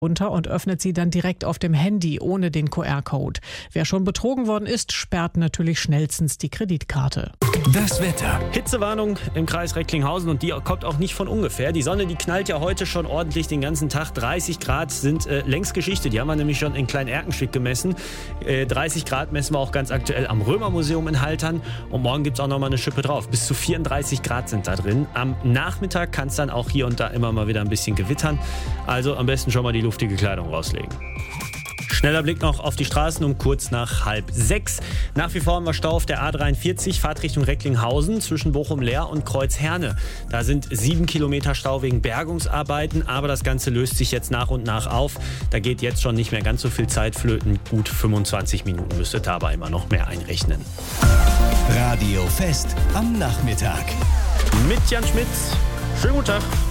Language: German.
runter und öffnet sie dann direkt auf dem Handy ohne den QR-Code. Wer schon betrogen worden ist, sperrt natürlich schnellstens die Kreditkarte. Das Wetter. Hitzewarnung im Kreis Recklinghausen und die kommt auch nicht von ungefähr. Die Sonne, die knallt ja heute schon ordentlich den ganzen Tag. 30 Grad sind längst Geschichte. Die haben wir nämlich schon in Klein-Erkenschwick gemessen. 30 Grad messen wir auch ganz aktuell am Römermuseum in Haltern. Und morgen gibt es auch nochmal eine Schippe drauf. Bis zu 34 Grad sind da drin. Am Nachmittag kann es dann auch hier und da immer mal wieder ein bisschen gewittern. Also am besten schon mal die luftige Kleidung rauslegen. Schneller Blick noch auf die Straßen um kurz nach 5:30. Nach wie vor haben wir Stau auf der A43, Fahrtrichtung Recklinghausen zwischen Bochum-Leer und Kreuzherne. Da sind 7 Kilometer Stau wegen Bergungsarbeiten, aber das Ganze löst sich jetzt nach und nach auf. Da geht jetzt schon nicht mehr ganz so viel Zeit flöten. Gut 25 Minuten müsstet ihr aber immer noch mehr einrechnen. Radio Fest am Nachmittag. Mit Jan Schmitz. Schönen guten Tag.